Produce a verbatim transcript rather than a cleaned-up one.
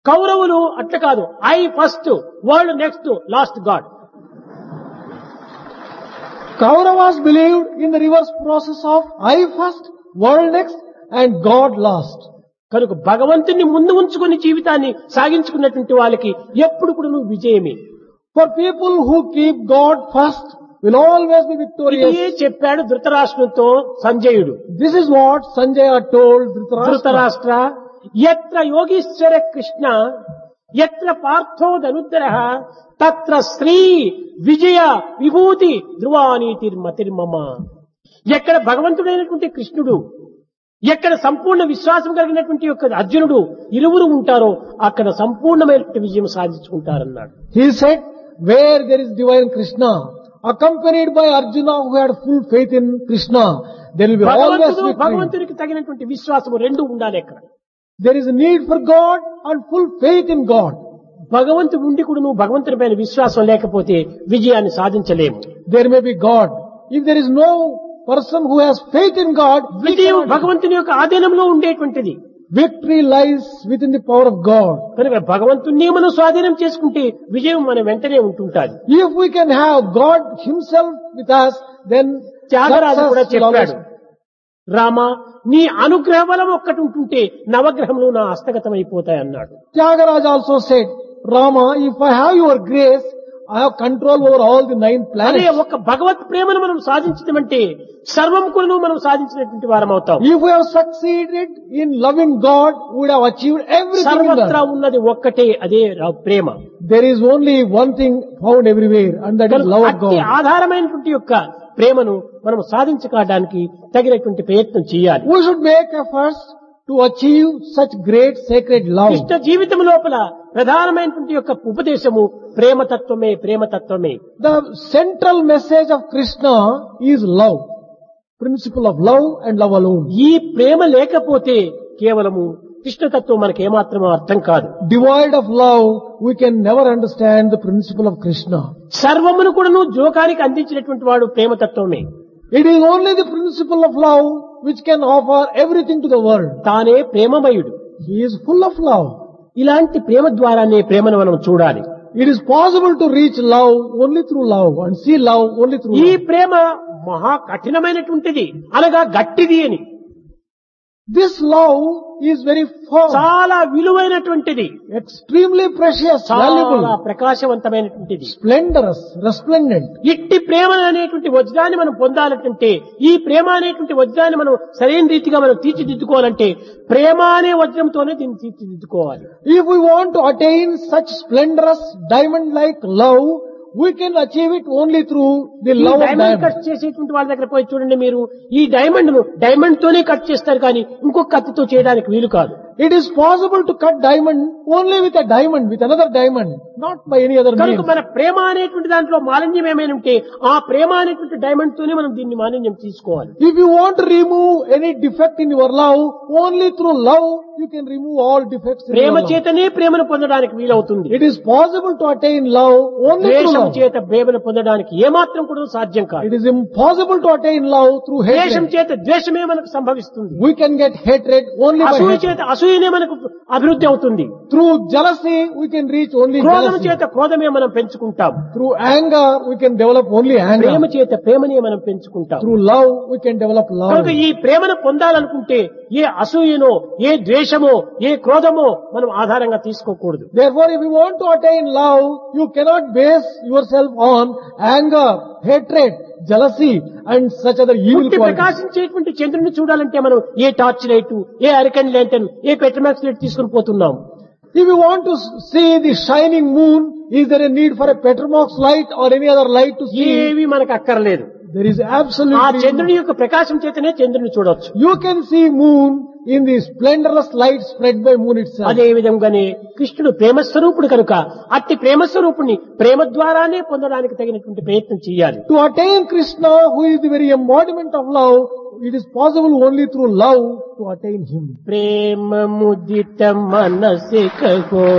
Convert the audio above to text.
కౌరవులు అట్లా కాదు, I first, world next, last God. Kauravas believed in the reverse process of I first, world next and God last. కనుక భగవంతుని ముందు ఉంచుకుని జీవితాన్ని సాగించుకున్నటువంటి వాళ్ళకి ఎప్పుడు కూడా నువ్వు విజయమే. For people who keep God first will always be ఇదే victorious. చెప్పాడు ధృతరాష్ట్రంతో సంజయుడు. This is what Sanjaya told Dhritarashtra. Dhritarashtra యత్ర Yogeeshwara Krishna యత్ర పార్థో ధనుద్రః తత్ర శ్రీ విజయ విభూతి ధ్రువానీతిర్మతిర్మమ. ఎక్కడ భగవంతుడైనటువంటి కృష్ణుడు, ఎక్కడ సంపూర్ణ విశ్వాసం కలిగినటువంటి యొక్క అర్జునుడు ఇరువురు ఉంటారో అక్కడ సంపూర్ణమైనటువంటి విజయం సాధించుకుంటారన్నాడు. He said, where there is divine Krishna, accompanied by Arjuna who had full faith in Krishna, there will be always భగవంతుడు victory. భగవంతునికి తగినటువంటి విశ్వాసము రెండు ఉండాలి. అక్కడ There is a need for God and full faith in God. భగవంతుడు ఉండి కూడా నువ్వు భగవంతుని పైన విశ్వాసం లేకపోతే విజయాన్ని సాధించలేము. There may be God. If there is no person who has faith in God, we విజయం cannot- భగవంతుని యొక్క ఆధీనంలో ఉండేటువంటిది. victory lies within the power of God. కనుక భగవంతుణ్ణి మనం స్వాధీనం చేసుకుంటే విజయం మన వెంటనే ఉంటుంటాది. If we can have God himself with us, then Tyagaraju కూడా success will చెప్పాడు, always- రామ నీ అనుగ్రహ బలం ఒక్కటి ఉంటుంటే నవగ్రహములు నా హస్తగతం అయిపోతాయి అన్నాడు. Tyagaraja also said, Rama, if I have your grace, I have control over all the nine అదే planets. ఒక భగవత్ ప్రేమను మనం సాధించడమంటే సర్వం కూడా మనం సాధించినటువంటి వారం అవుతాం. If we have succeeded in loving God, we would have achieved everything in సర్వత్రా life. ఉన్నది ఒక్కటే, అదే రా- ప్రేమ. There is only one thing found everywhere, and that is love of అట్టి God. ఆధారమైనటువంటి యొక్క ప్రేమను మనం సాధించుకోవడానికి తగినటువంటి ప్రయత్నం చేయాలి. We should make efforts to achieve such great sacred love. ఇష్ట జీవితం లోపల ప్రధానమైనటువంటి యొక్క ఉపదేశము ప్రేమతత్వమే, ప్రేమతత్వమే. The central message of Krishna is love. Principle of love and love alone. ఈ ప్రేమ లేకపోతే కేవలము కృష్ణతత్వం మనకి ఏమాత్రం అర్థం కాదు. Devoid of love, we can never understand the principle of Krishna. సర్వమును కూడాను జోకానికి అందించినటువంటి వాడు ప్రేమతత్వమే. It is only the principle of love which can offer everything to the world. తానే ప్రేమమయుడు. He is full of love. ఇలాంటి ప్రేమ ద్వారానే ప్రేమను మనం చూడాలి. It is possible to reach love only through love and see love only through ఈ love. ప్రేమ మహా కఠినమైనటువంటిది, అనగా గట్టిది అని. This love is very firm, చాలా విలువైనటువంటిది, extremely precious, చాలా valuable, ప్రకాశవంతమైనటువంటిది. splendorous, resplendent. ఇట్టి ప్రేమ అనేటువంటి వజ్రాన్ని మనం పొందాలంటే, ఈ ప్రేమ అనేటువంటి వజ్రాన్ని మనం సరైన రీతిగా మనం తీర్చిదిద్దుకోవాలంటే ప్రేమ అనే వజ్రంతోనే దీన్ని తీర్చిదిద్దుకోవాలి. If we want to attain such splendorous diamond-like love, we can achieve it only through the ఈ love of diamond diamond. Cut చేసేటువంటి వాళ్ళ దగ్గర పోయి చూడండి మీరు, ఈ డైమండ్ ను డైమండ్ తోనే కట్ చేస్తారు కానీ ఇంకొక కత్తితో చేయడానికి వీలు కాదు. It is possible to cut diamond only with a diamond, with another diamond, not by any other కనుక means. మన ప్రేమ అనేటువంటి దాంట్లో మాలిన్యం ఏమైనా ఉంటే ఆ ప్రేమ అనేటువంటి డైమండ్ తోనే మనం దీన్ని మాలిన్యం తీసుకోవాలి. If you want to remove any defect in your love, only through love you can remove all defects in your Prema love. చేతనే ప్రేమను పొందడానికి వీలవుతుంది. It is possible to attain love only through ద్వేషం love. చేత ప్రేమను పొందడానికి ఏమాత్రం కూడా సాధ్యం కాదు. It is impossible to attain love through ద్వేషం hatred. చేత ద్వేషమే మనకు సంభవిస్తుంది. We can get hatred only by అసూయ hatred. చేత అసూయనే మనకు అభివృద్ధి అవుతుంది. Through jealousy we can reach only క్రోధం jealousy. చేత క్రోధమే మనం పెంచుకుంటాం. Through anger we can develop only Prema anger. చేత ప్రేమనే మనం పెంచుకుంటాం. Through love we can develop love. కనుక ఈ ప్రేమను పొందాలనుకుంటే ఏ అసూయనో, ఏ ద్వేషమో, ఏ క్రోధమో మనం ఆధారంగా తీసుకోకూడదు. Therefore, if you want to attain love, you cannot base yourself on anger, hatred, jealousy and such other evil పుట్టి qualities. ప్రకాశించేటువంటి చంద్రుని చూడాలంటే మనం ఏ టార్చ్ లైట్, ఏ అరికన్ ల్యాంటర్న్, ఏ పెట్రోమాక్స్ లైట్ తీసుకుని పోతున్నాం. If you want to see the shining moon, is there a need for a Petromax light or any other light to see? ఏవి మనకు అక్కర్లేదు. There is ఆ absolutely చంద్రుని యొక్క ప్రకాశం చేతనే చంద్రుని చూడవచ్చు. You can see moon in the splendorous light spread by moon itself. అదే విధంగానే కృష్ణుడు ప్రేమస్వరూపుడు కనుక అట్టి ప్రేమస్వరూపుణ్ణి ప్రేమ ద్వారానే పొందడానికి తగినటువంటి ప్రయత్నం చేయాలి. To attain Krishna, who is the very embodiment of love, it is possible only through love to attain him. ప్రేమ ముదిత మనసే కహో